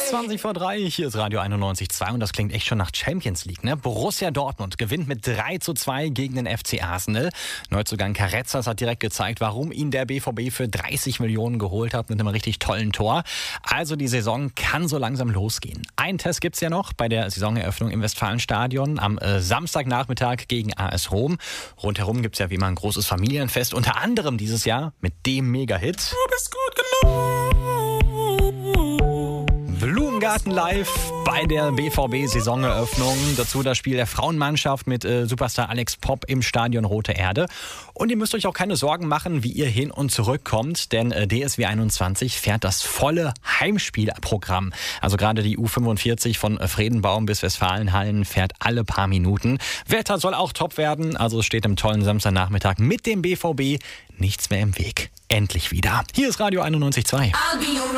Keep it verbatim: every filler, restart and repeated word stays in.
zwanzig vor drei, hier ist Radio einundneunzig Komma zwei und das klingt echt schon nach Champions League, ne? Borussia Dortmund gewinnt mit drei zu zwei gegen den F C Arsenal. Neuzugang Carretzas hat direkt gezeigt, warum ihn der B V B für dreißig Millionen geholt hat mit einem richtig tollen Tor. Also die Saison kann so langsam losgehen. Einen Test gibt's ja noch bei der Saisoneröffnung im Westfalenstadion am äh, Samstagnachmittag gegen A S Rom. Rundherum gibt's ja wie immer ein großes Familienfest, unter anderem dieses Jahr mit dem Mega-Hit. Du bist gut genug. Blumengarten live bei der B V B-Saisoneröffnung. Dazu das Spiel der Frauenmannschaft mit äh, Superstar Alex Popp im Stadion Rote Erde. Und ihr müsst euch auch keine Sorgen machen, wie ihr hin und zurückkommt, denn äh, D S W einundzwanzig fährt das volle Heimspielprogramm. Also gerade die U fünfundvierzig von Fredenbaum bis Westfalenhallen fährt alle paar Minuten. Wetter soll auch top werden, also steht im tollen Samstagnachmittag mit dem B V B nichts mehr im Weg. Endlich wieder. Hier ist Radio einundneunzig Komma zwei.